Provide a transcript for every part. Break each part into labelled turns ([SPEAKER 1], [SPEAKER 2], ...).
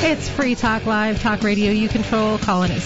[SPEAKER 1] It's Free Talk Live, Talk Radio You Control. Call in at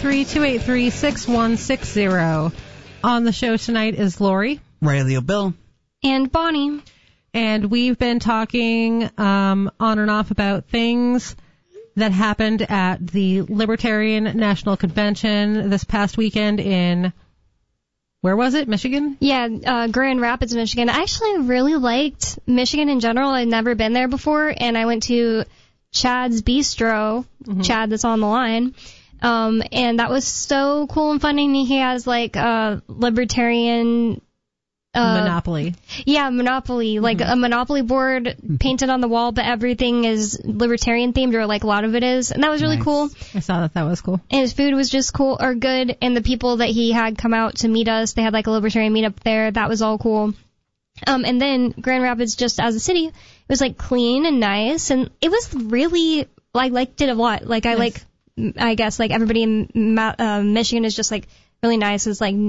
[SPEAKER 1] 603-283-6160. On the show tonight is Lori,
[SPEAKER 2] Riley O'Bill,
[SPEAKER 3] and Bonnie.
[SPEAKER 1] And we've been talking on and off about things that happened at the Libertarian National Convention this past weekend in, where was it, Michigan?
[SPEAKER 3] Yeah, Grand Rapids, Michigan. I actually really liked Michigan in general. I'd never been there before, and I went to Chad's Bistro, Chad that's on the line, and that was so cool and fun. And he has like a libertarian
[SPEAKER 1] Monopoly.
[SPEAKER 3] Yeah, Monopoly, like a Monopoly board painted on the wall, but everything is libertarian themed, or like a lot of it is, and that was really cool.
[SPEAKER 1] I saw that was cool.
[SPEAKER 3] And his food was just cool, or good, and the people that he had come out to meet us, they had like a libertarian meetup there, that was all cool. And then Grand Rapids, just as a city, it was like clean and nice, and it was really, I liked it a lot. Like I guess like everybody in Michigan is just like really nice. It's like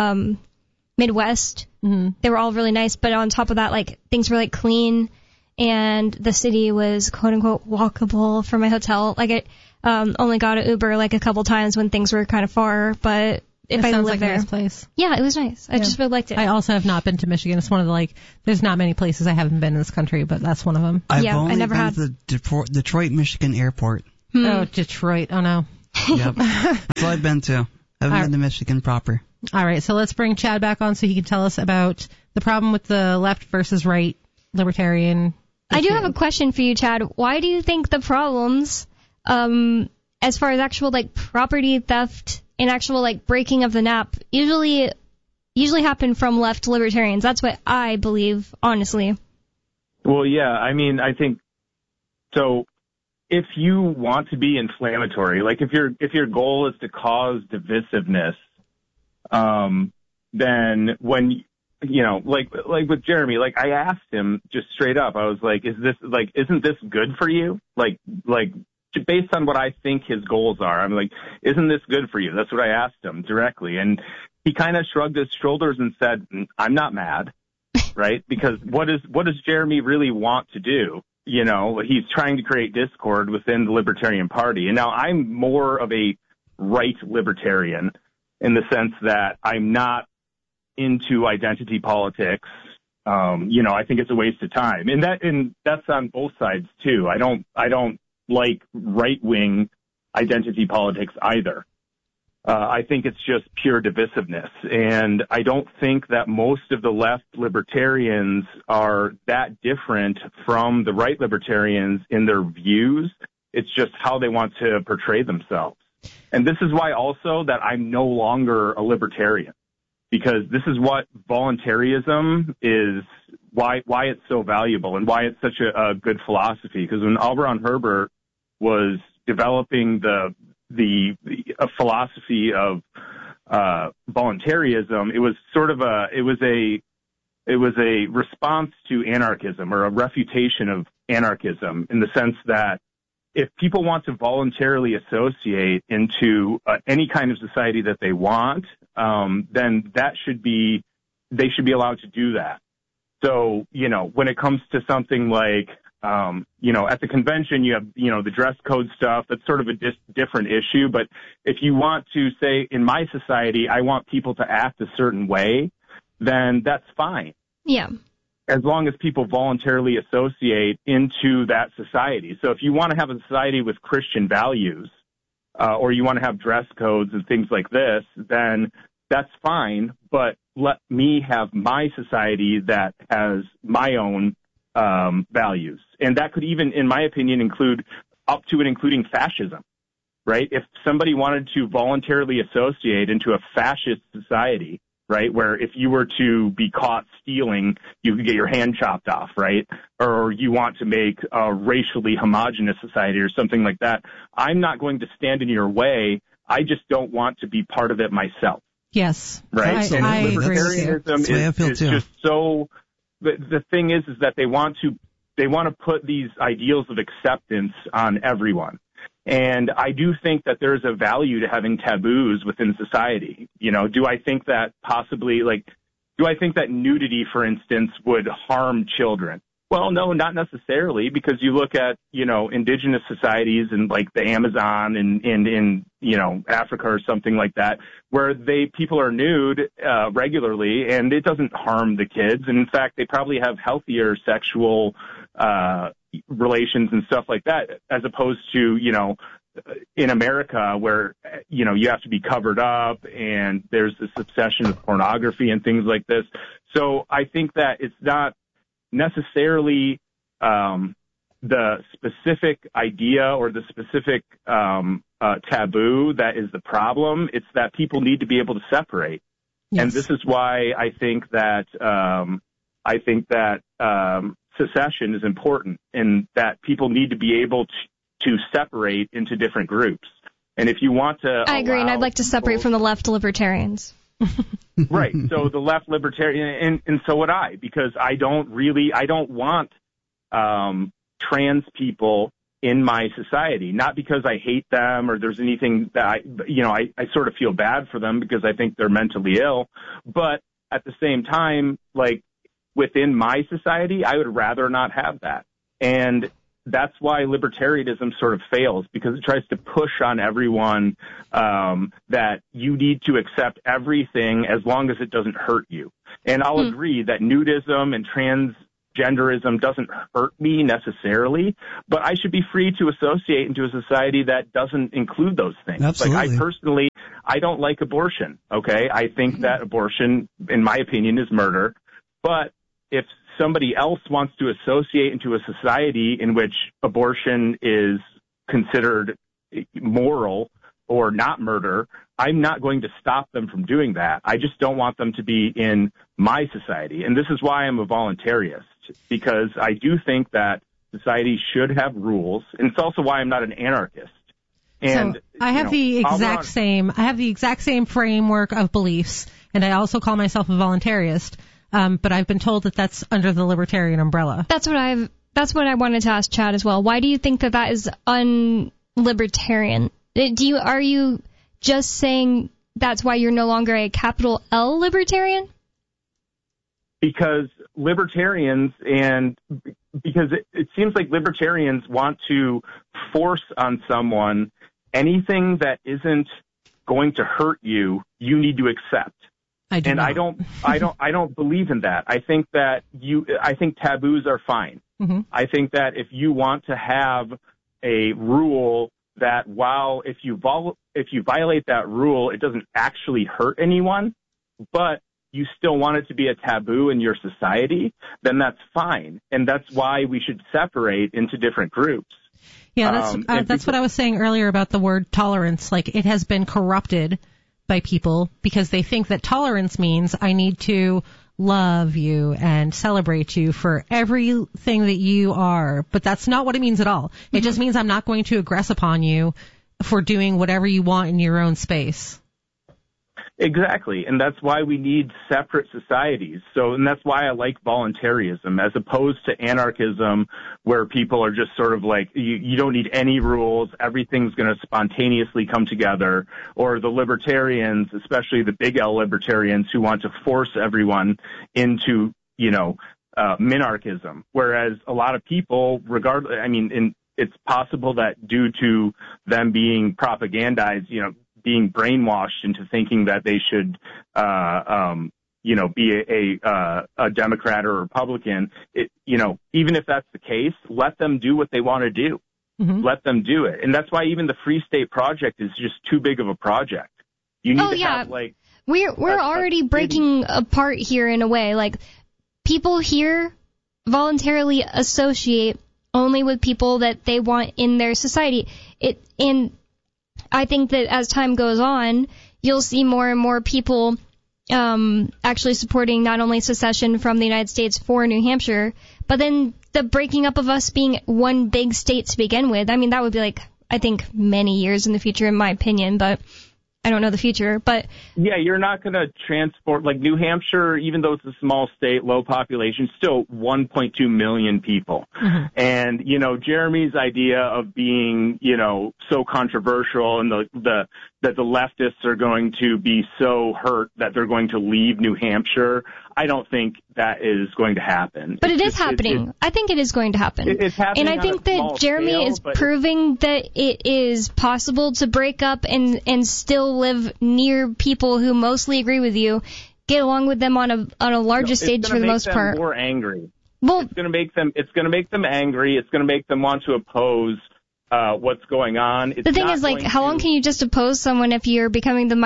[SPEAKER 3] Midwest. They were all really nice, but on top of that, like things were like clean, and the city was quote unquote walkable from my hotel. Like I only got an Uber like a couple times when things were kind of far, but if I lived
[SPEAKER 1] like
[SPEAKER 3] there,
[SPEAKER 1] a nice place.
[SPEAKER 3] Yeah, it was nice. I just really liked it.
[SPEAKER 1] I also have not been to Michigan. It's one of the there's not many places I haven't been in this country, but that's one of them.
[SPEAKER 2] I've only been to the Detroit, Michigan airport.
[SPEAKER 1] Oh, Detroit. Oh no.
[SPEAKER 2] Yep. That's all I've been to. I haven't been to Michigan proper.
[SPEAKER 1] All right, so let's bring Chad back on so he can tell us about the problem with the left versus right libertarian issue.
[SPEAKER 3] I do have a question for you, Chad. Why do you think the problems, as far as actual like property theft and actual like breaking of the NAP, usually happen from left libertarians? That's what I believe, honestly.
[SPEAKER 4] Well, yeah, I mean, I think so. If you want to be inflammatory, like if your goal is to cause divisiveness, then when, like with Jeremy, like I asked him just straight up, I was like, isn't this good for you? Like based on what I think his goals are, I'm like, isn't this good for you? That's what I asked him directly. And he kind of shrugged his shoulders and said, I'm not mad, right? Because what does Jeremy really want to do? He's trying to create discord within the Libertarian Party. And now I'm more of a right libertarian in the sense that I'm not into identity politics. I think it's a waste of time. And that's on both sides too. I don't like right-wing identity politics either. I think it's just pure divisiveness. And I don't think that most of the left libertarians are that different from the right libertarians in their views. It's just how they want to portray themselves. And this is why also that I'm no longer a libertarian, because this is what voluntarism is, why it's so valuable and why it's such a good philosophy. Because when L. Ron Hubbard was developing the philosophy of voluntarism, it was sort of a response to anarchism, or a refutation of anarchism, in the sense that if people want to voluntarily associate into any kind of society that they want, then they should be allowed to do that. So, when it comes to something like, at the convention, you have, the dress code stuff. That's sort of a different issue. But if you want to say, in my society, I want people to act a certain way, then that's fine.
[SPEAKER 3] Yeah.
[SPEAKER 4] As long as people voluntarily associate into that society. So if you want to have a society with Christian values, or you want to have dress codes and things like this, then that's fine. But let me have my society that has my own values. And that could even, in my opinion, include up to and including fascism, right? If somebody wanted to voluntarily associate into a fascist society, right, where if you were to be caught stealing, you could get your hand chopped off, right? Or you want to make a racially homogenous society or something like that, I'm not going to stand in your way. I just don't want to be part of it myself.
[SPEAKER 1] Yes.
[SPEAKER 4] Right?
[SPEAKER 1] I agree with you.
[SPEAKER 4] Libertarianism is just so... The thing is that they want to put these ideals of acceptance on everyone. And I do think that there's a value to having taboos within society. Do I think that possibly, do I think that nudity, for instance, would harm children? Well, no, not necessarily, because you look at, indigenous societies in like the Amazon and in, Africa or something like that, where people are nude regularly, and it doesn't harm the kids. And in fact, they probably have healthier sexual relations and stuff like that, as opposed to, in America where, you have to be covered up and there's this obsession with pornography and things like this. So I think that it's not necessarily the specific idea or the specific taboo that is the problem. It's that people need to be able to separate. Yes. And this is why I think that secession is important, and that people need to be able to separate into different groups. And if you want to,
[SPEAKER 3] I agree, and I'd like to separate from the left libertarians.
[SPEAKER 4] Right. So the left libertarian, and so would I, because I don't want trans people in my society, not because I hate them or there's anything that I sort of feel bad for them because I think they're mentally ill. But at the same time, like within my society, I would rather not have that. And that's why libertarianism sort of fails, because it tries to push on everyone that you need to accept everything as long as it doesn't hurt you. And I'll agree that nudism and transgenderism doesn't hurt me necessarily, but I should be free to associate into a society that doesn't include those things.
[SPEAKER 2] Absolutely.
[SPEAKER 4] I don't like abortion, okay? I think that abortion, in my opinion, is murder. But if somebody else wants to associate into a society in which abortion is considered moral or not murder, I'm not going to stop them from doing that. I just don't want them to be in my society. And this is why I'm a voluntarist, because I do think that society should have rules. And it's also why I'm not an anarchist. And
[SPEAKER 1] so I have the exact same framework of beliefs, and I also call myself a voluntarist. But I've been told that that's under the libertarian umbrella.
[SPEAKER 3] That's what I wanted to ask Chad as well. Why do you think that is un-libertarian? Are you just saying that's why you're no longer a capital L libertarian?
[SPEAKER 4] Because libertarians because it seems like libertarians want to force on someone anything that isn't going to hurt you, you need to accept. I don't believe in that. I think taboos are fine. Mm-hmm. I think that if you want to have a rule that if you violate that rule, it doesn't actually hurt anyone, but you still want it to be a taboo in your society, then that's fine. And that's why we should separate into different groups.
[SPEAKER 1] Yeah, that's what I was saying earlier about the word tolerance. Like, it has been corrupted by people because they think that tolerance means I need to love you and celebrate you for everything that you are. But that's not what it means at all. Mm-hmm. It just means I'm not going to aggress upon you for doing whatever you want in your own space.
[SPEAKER 4] Exactly, and that's why we need separate societies. And that's why I like voluntarism as opposed to anarchism, where people are just sort of like, you don't need any rules, everything's going to spontaneously come together, or the libertarians, especially the big L libertarians, who want to force everyone into, minarchism, whereas a lot of people, it's possible that due to them being propagandized, being brainwashed into thinking that they should, be a Democrat or a Republican. Even if that's the case, let them do what they want to do. Mm-hmm. Let them do it, and that's why even the Free State Project is just too big of a project. You need to have
[SPEAKER 3] we're already breaking apart here in a way. Like, people here voluntarily associate only with people that they want in their society. I think that as time goes on, you'll see more and more people actually supporting not only secession from the United States for New Hampshire, but then the breaking up of us being one big state to begin with. I mean, that would be I think many years in the future, in my opinion, but I don't know the future. But
[SPEAKER 4] yeah, you're not going to transport, New Hampshire, even though it's a small state, low population, still 1.2 million people. Mm-hmm. And, Jeremy's idea of being, so controversial and the that the leftists are going to be so hurt that they're going to leave New Hampshire. I don't think that is going to happen.
[SPEAKER 3] But it is happening. I think it is going to happen.
[SPEAKER 4] It's happening.
[SPEAKER 3] And I think that Jeremy is proving that it is possible to break up and still live near people who mostly agree with you, get along with them on a larger stage for the most part.
[SPEAKER 4] It's going to make them more angry.
[SPEAKER 3] Well,
[SPEAKER 4] it's going to make them angry. It's going to make them want to oppose what's going on.
[SPEAKER 3] The thing is, like, how long can you just oppose someone if you're becoming the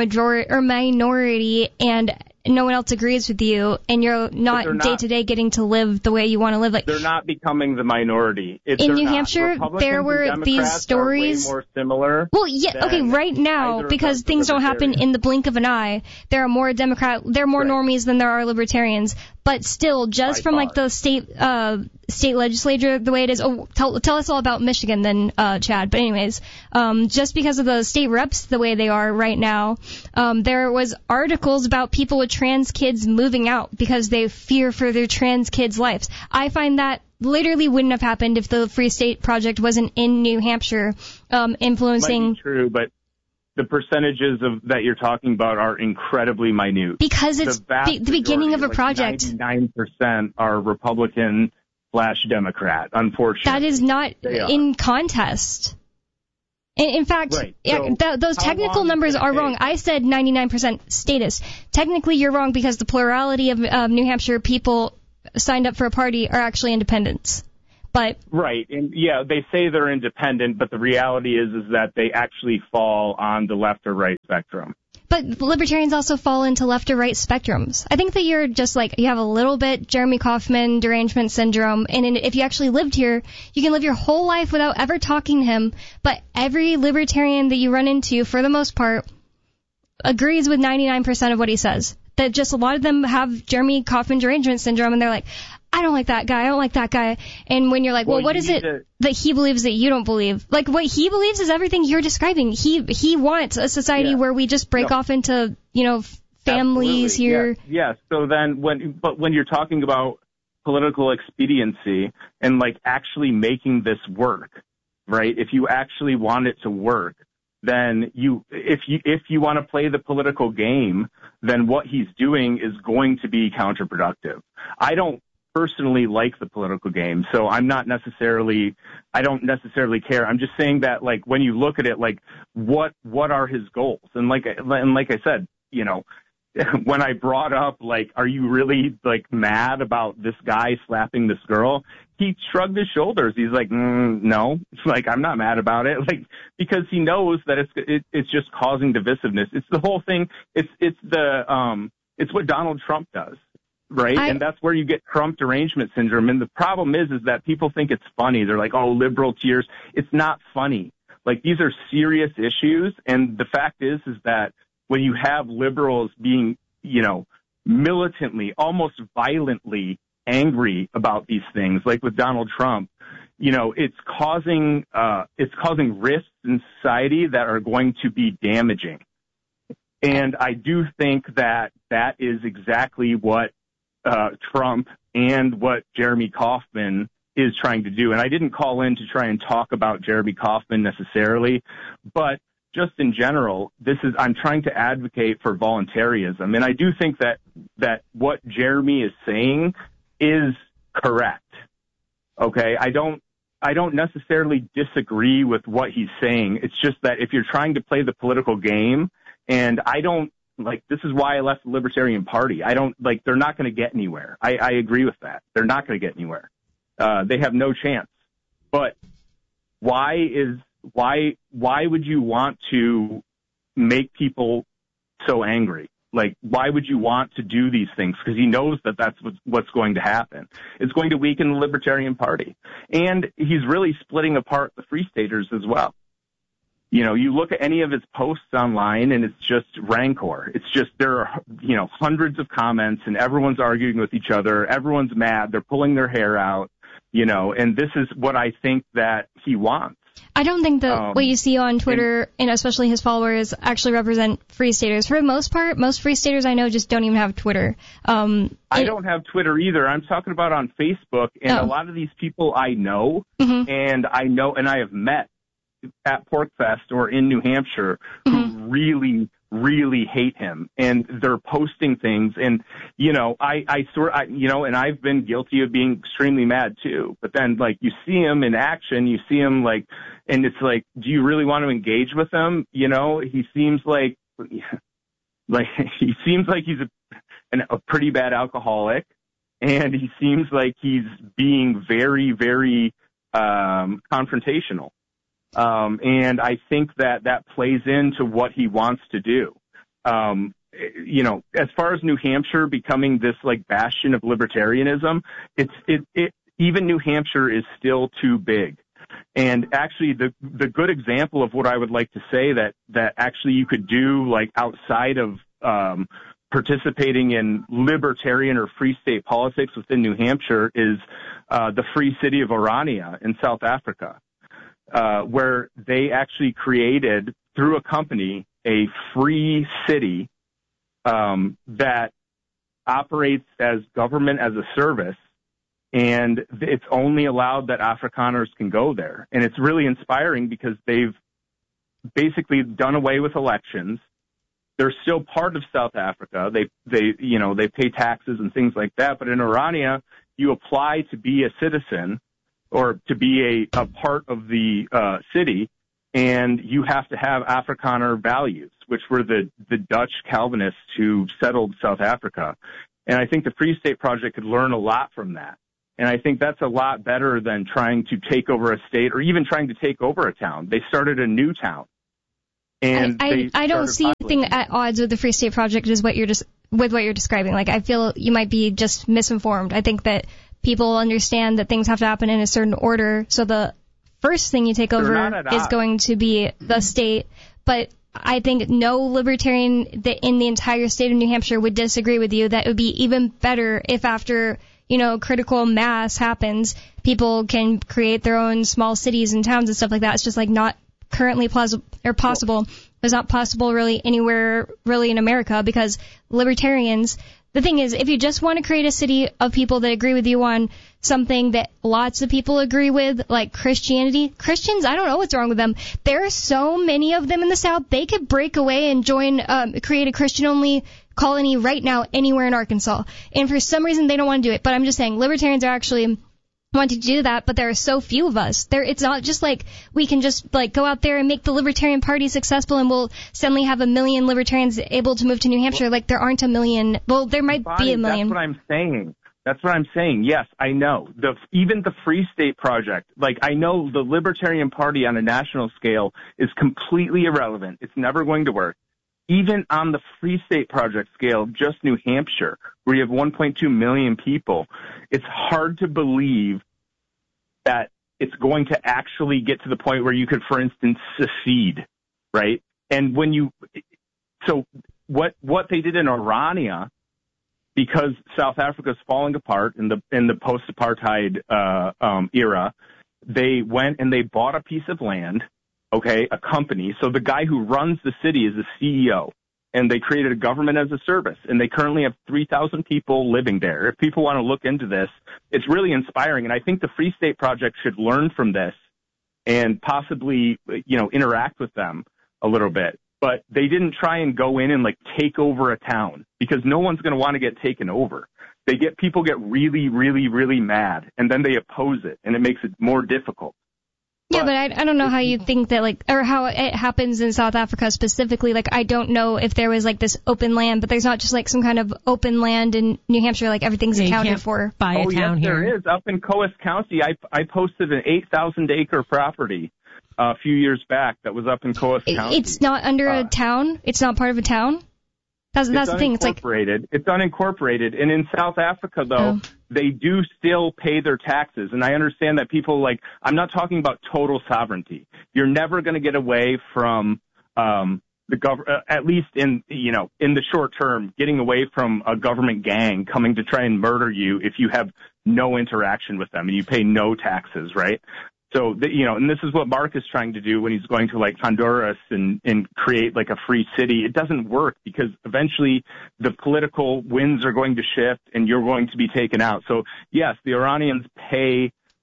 [SPEAKER 3] minority and no one else agrees with you, and you're not day to day getting to live the way you want to live? Like,
[SPEAKER 4] they're not becoming the minority.
[SPEAKER 3] In New Hampshire, there were these stories.
[SPEAKER 4] Are way more similar.
[SPEAKER 3] Well, yeah, okay, right now, because things don't happen in the blink of an eye, there are more normies than there are libertarians. But still, just from like the state legislature, the way it is. Oh, tell us all about Michigan then, Chad. But anyways, just because of the state reps the way they are right now, there was articles about people with trans kids moving out because they fear for their trans kids' lives. I find that literally wouldn't have happened if the Free State Project wasn't in New Hampshire, influencing.
[SPEAKER 4] Might be true, but the percentages that you're talking about are incredibly minute.
[SPEAKER 3] Because it's the beginning of a project.
[SPEAKER 4] 99% are Republican/Democrat, unfortunately.
[SPEAKER 3] That is not in contest. In fact,
[SPEAKER 4] right. So
[SPEAKER 3] those technical numbers are wrong. I said 99% status. Technically, you're wrong because the plurality of New Hampshire people signed up for a party are actually independents. But
[SPEAKER 4] right, and yeah, they say they're independent, but the reality is that they actually fall on the left or right spectrum.
[SPEAKER 3] But libertarians also fall into left or right spectrums. I think that you're just like, you have a little bit Jeremy Kauffman derangement syndrome, and if you actually lived here, you can live your whole life without ever talking to him, but every libertarian that you run into, for the most part, agrees with 99% of what he says. That just a lot of them have Jeremy Kauffman derangement syndrome, and they're like, I don't like that guy, I don't like that guy. And when you're like, well what is it that he believes that you don't believe? Like, what he believes is everything you're describing. He wants a society where we just break off into, families here.
[SPEAKER 4] Yes. So then when you're talking about political expediency and, like, actually making this work, right? If you actually want it to work, then if you want to play the political game, then what he's doing is going to be counterproductive. I don't personally like the political game, so I don't necessarily care. I'm just saying that, like, when you look at it, like, what are his goals? And like I said, when I brought up, like, are you really, like, mad about this guy slapping this girl? He shrugged his shoulders. He's like, no, like, I'm not mad about it, like, because he knows that it's just causing divisiveness. It's the whole thing. It's what Donald Trump does. Right? And that's where you get Trump derangement syndrome. And the problem is that people think it's funny. They're like, oh, liberal tears. It's not funny. Like, these are serious issues. And the fact is that when you have liberals being, militantly, almost violently angry about these things, like with Donald Trump, it's causing risks in society that are going to be damaging. And I do think that is exactly what Trump and what Jeremy Kauffman is trying to do. And I didn't call in to try and talk about Jeremy Kauffman necessarily, but just in general, I'm trying to advocate for voluntarism. And I do think that what Jeremy is saying is correct. Okay? I don't necessarily disagree with what he's saying. It's just that if you're trying to play the political game, and this is why I left the Libertarian Party. They're not going to get anywhere. I agree with that. They're not going to get anywhere. They have no chance. But why would you want to make people so angry? Like, why would you want to do these things? Because he knows that that's what's going to happen. It's going to weaken the Libertarian Party. And he's really splitting apart the Free Staters as well. You look at any of his posts online and it's just rancor. It's just, there are, hundreds of comments and everyone's arguing with each other. Everyone's mad. They're pulling their hair out, and this is what I think that he wants.
[SPEAKER 3] I don't think that what you see on Twitter, and especially his followers, actually represent Free Staters. For the most part, most Free Staters I know just don't even have Twitter.
[SPEAKER 4] I don't have Twitter either. I'm talking about on Facebook, and a lot of these people I know, and I have met. at PorcFest or in New Hampshire who really, really hate him, and they're posting things. And, you know, and I've been guilty of being extremely mad too. But then, like, you see him in action, you see him, like, and it's like, do you really want to engage with him? You know, he seems like he's a pretty bad alcoholic, and he seems like he's being very, very confrontational. And I think that plays into what he wants to do. You know, as far as New Hampshire becoming this like bastion of libertarianism, even New Hampshire is still too big. And actually the good example of what I would like to say that actually you could do, like, outside of participating in libertarian or free state politics within New Hampshire is the free city of Orania in South Africa, where they actually created, through a company, a free city that operates as government as a service, and it's only allowed that Afrikaners can go there. And it's really inspiring because they've basically done away with elections. They're still part of South Africa. They pay taxes and things like that. But in Orania, you apply to be a citizen or to be a part of the city, and you have to have Afrikaner values, which were the Dutch Calvinists who settled South Africa. And I think the Free State Project could learn a lot from that. And I think that's a lot better than trying to take over a state or even trying to take over a town. They started a new town. And
[SPEAKER 3] I don't see anything at odds with the Free State Project with what you're describing. Like, I feel you might be just misinformed. I think that people understand that things have to happen in a certain order. So the first thing you take over is going to be the state. But I think no libertarian in the entire state of New Hampshire would disagree with you that it would be even better if after, you know, critical mass happens, people can create their own small cities and towns and stuff like that. It's just like not currently possible. It's not possible really anywhere really in America, because libertarians, the thing is, if you just want to create a city of people that agree with you on something that lots of people agree with, like Christianity, Christians, I don't know what's wrong with them. There are so many of them in the South. They could break away and create a Christian-only colony right now anywhere in Arkansas. And for some reason, they don't want to do it. But I'm just saying, libertarians are actually wanting to do that, but there are so few of us. It's not just like we can just like go out there and make the Libertarian Party successful and we'll suddenly have 1 million libertarians able to move to New Hampshire. Like, there aren't 1 million. Well, there might be 1 million.
[SPEAKER 4] That's what I'm saying. Yes, I know. Even the Free State Project, like, I know the Libertarian Party on a national scale is completely irrelevant. It's never going to work. Even on the Free State Project scale, just New Hampshire, where you have 1.2 million people, it's hard to believe that it's going to actually get to the point where you could, for instance, secede, right? And so what they did in Orania, because South Africa's falling apart in the post-apartheid era, they went and they bought a piece of land. Okay, a company. So the guy who runs the city is the CEO, and they created a government as a service, and they currently have 3,000 people living there. If people want to look into this, it's really inspiring, and I think the Free State Project should learn from this and possibly, you know, interact with them a little bit. But they didn't try and go in and, like, take over a town, because no one's going to want to get taken over. People get really, really, really mad, and then they oppose it, and it makes it more difficult.
[SPEAKER 3] Yeah, but I don't know how you think that, like, or how it happens in South Africa specifically. Like, I don't know if there was, like, this open land, but there's not just, like, some kind of open land in New Hampshire, like, everything's accounted for.
[SPEAKER 1] Buy a town
[SPEAKER 4] yes,
[SPEAKER 1] here.
[SPEAKER 4] There is. Up in Coast County, I posted an 8,000-acre property a few years back that was up in Coast County.
[SPEAKER 3] It's not under a town? It's not part of a town? That's the thing. It's
[SPEAKER 4] unincorporated. And in South Africa, though, they do still pay their taxes. And I understand that people, like, I'm not talking about total sovereignty. You're never going to get away from the government, at least in the short term, getting away from a government gang coming to try and murder you if you have no interaction with them and you pay no taxes, right? So, and this is what Mark is trying to do when he's going to, like, Honduras and create, like, a free city. It doesn't work, because eventually the political winds are going to shift and you're going to be taken out. So, yes, the Oranians pay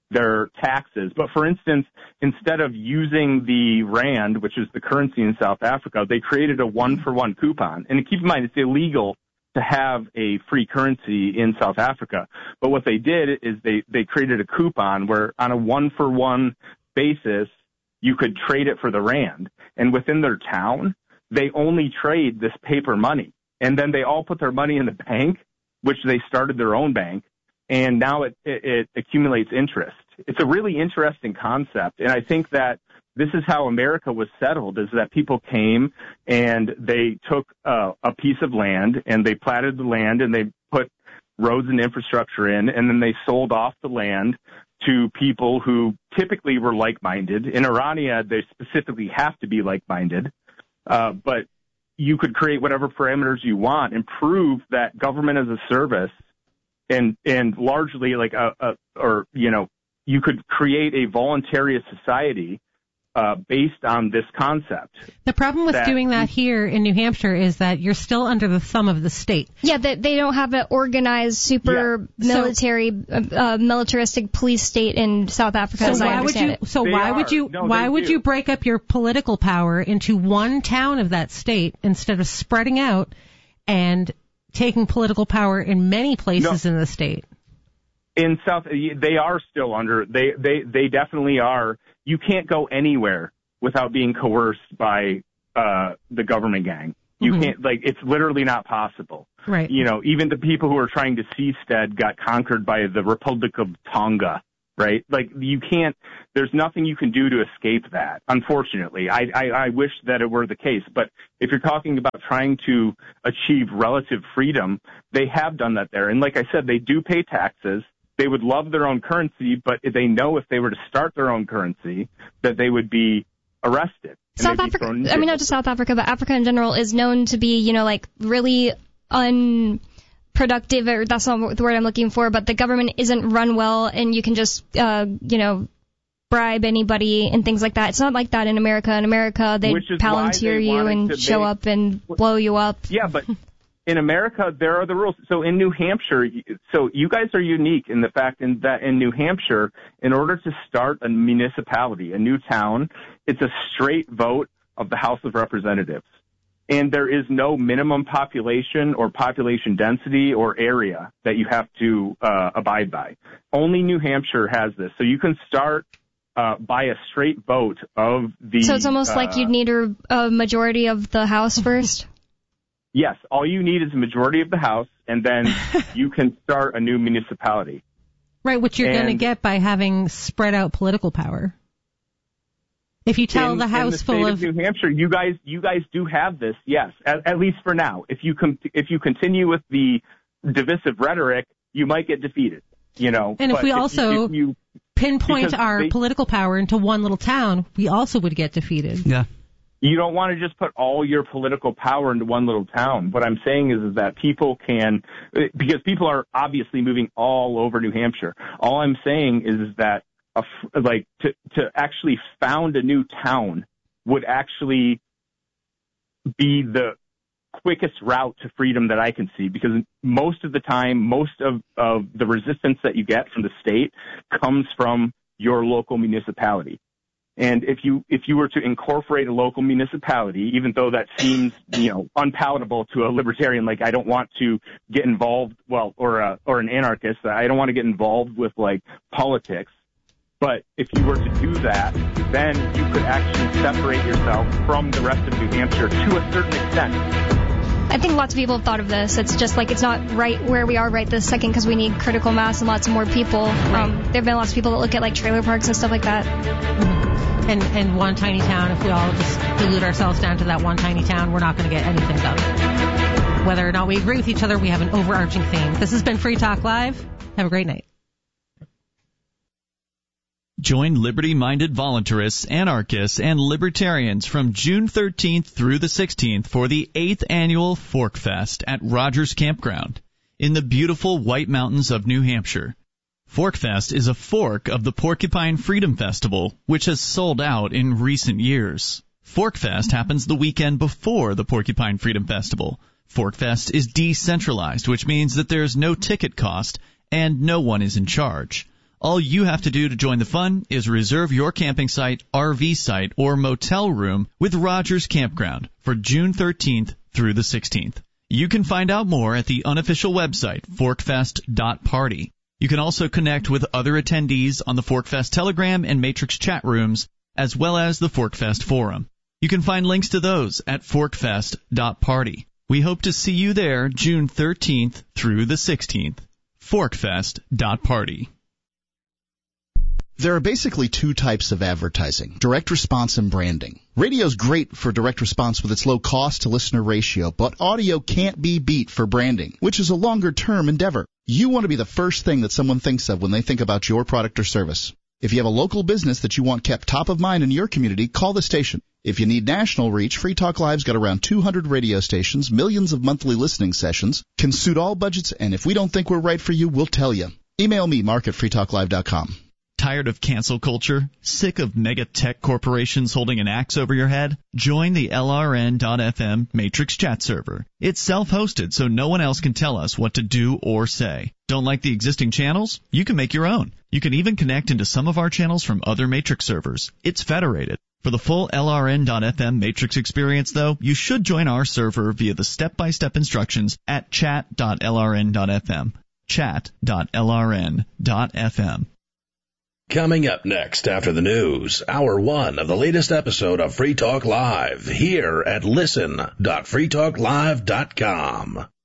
[SPEAKER 4] their taxes. But for instance, instead of using the rand, which is the currency in South Africa, they created a 1-for-1 coupon. And keep in mind, it's illegal to have a free currency in South Africa. But what they did is they created a coupon where on a 1-for-1 basis, you could trade it for the rand. And within their town, they only trade this paper money. And then they all put their money in the bank, which they started their own bank. And now it accumulates interest. It's a really interesting concept. And I think that this is how America was settled, is that people came and they took a piece of land and they platted the land and they put roads and infrastructure in, and then they sold off the land to people who typically were like-minded. In Irania, they specifically have to be like-minded, but you could create whatever parameters you want and prove that government as a service and largely like you could create a voluntary society based on this concept.
[SPEAKER 1] The problem with doing that here in New Hampshire is that you're still under the thumb of the state.
[SPEAKER 3] Yeah, they don't have an organized, militaristic police state in South Africa.
[SPEAKER 1] So
[SPEAKER 3] as I understand it.
[SPEAKER 1] So why would you break up your political power into one town of that state instead of spreading out and taking political power in many places in the state?
[SPEAKER 4] In South, they are still under. They definitely are. You can't go anywhere without being coerced by the government gang. You can't, it's literally not possible.
[SPEAKER 1] Right.
[SPEAKER 4] Even the people who are trying to seastead got conquered by the Republic of Tonga, right? You can't, there's nothing you can do to escape that, unfortunately. I wish that it were the case. But if you're talking about trying to achieve relative freedom, they have done that there. And like I said, they do pay taxes. They would love their own currency, but they know if they were to start their own currency that they would be arrested.
[SPEAKER 3] South Africa, I mean, not just South Africa, but Africa in general is known to be, really unproductive, or that's not the word I'm looking for, but the government isn't run well and you can just, bribe anybody and things like that. It's not like that in America. In America, they palantir you and show up and blow you up.
[SPEAKER 4] Yeah, but in America, there are the rules. So in New Hampshire, so you guys are unique in the fact that in New Hampshire, in order to start a municipality, a new town, it's a straight vote of the House of Representatives. And there is no minimum population or population density or area that you have to abide by. Only New Hampshire has this. So you can start by a straight vote of the...
[SPEAKER 3] So it's almost like you'd need a majority of the House first?
[SPEAKER 4] Yes, all you need is a majority of the House, and then you can start a new municipality.
[SPEAKER 1] Right, which you're going to get by having spread out political power. If you tell the House full of
[SPEAKER 4] New Hampshire, you guys do have this, yes, at least for now. If you continue with the divisive rhetoric, you might get defeated. And
[SPEAKER 1] if we also pinpoint our political power into one little town, we also would get defeated.
[SPEAKER 2] Yeah.
[SPEAKER 4] You don't want to just put all your political power into one little town. What I'm saying is that people can, because people are obviously moving all over New Hampshire. All I'm saying is that, to actually found a new town would actually be the quickest route to freedom that I can see, because most of the time, most of the resistance that you get from the state comes from your local municipality. And if you were to incorporate a local municipality, even though that seems, unpalatable to a libertarian, like I don't want to get involved, or an anarchist, I don't want to get involved with politics. But if you were to do that, then you could actually separate yourself from the rest of New Hampshire to a certain extent.
[SPEAKER 3] I think lots of people have thought of this. It's just it's not right where we are right this second because we need critical mass and lots of more people. There have been lots of people that look at trailer parks and stuff like that.
[SPEAKER 1] And one tiny town, if we all just dilute ourselves down to that one tiny town, we're not going to get anything done. Whether or not we agree with each other, we have an overarching theme. This has been Free Talk Live. Have a great night.
[SPEAKER 5] Join liberty-minded voluntarists, anarchists, and libertarians from June 13th through the 16th for the 8th annual Fork Fest at Rogers Campground in the beautiful White Mountains of New Hampshire. Fork Fest is a fork of the Porcupine Freedom Festival, which has sold out in recent years. Fork Fest happens the weekend before the Porcupine Freedom Festival. Fork Fest is decentralized, which means that there's no ticket cost and no one is in charge. All you have to do to join the fun is reserve your camping site, RV site, or motel room with Rogers Campground for June 13th through the 16th. You can find out more at the unofficial website, forkfest.party. You can also connect with other attendees on the Forkfest Telegram and Matrix chat rooms, as well as the Forkfest Forum. You can find links to those at forkfest.party. We hope to see you there June 13th through the 16th. Forkfest.party.
[SPEAKER 6] There are basically two types of advertising, direct response and branding. Radio's great for direct response with its low cost to listener ratio, but audio can't be beat for branding, which is a longer-term endeavor. You want to be the first thing that someone thinks of when they think about your product or service. If you have a local business that you want kept top of mind in your community, call the station. If you need national reach, Free Talk Live's got around 200 radio stations, millions of monthly listening sessions, can suit all budgets, and if we don't think we're right for you, we'll tell you. Email me, mark@freetalklive.com.
[SPEAKER 5] Tired of cancel culture? Sick of mega tech corporations holding an axe over your head? Join the LRN.FM Matrix chat server. It's self-hosted, so no one else can tell us what to do or say. Don't like the existing channels? You can make your own. You can even connect into some of our channels from other Matrix servers. It's federated. For the full LRN.FM Matrix experience, though, you should join our server via the step-by-step instructions at chat.lrn.fm. Chat.lrn.fm.
[SPEAKER 7] Coming up next after the news, Hour 1 of the latest episode of Free Talk Live, here at listen.freetalklive.com.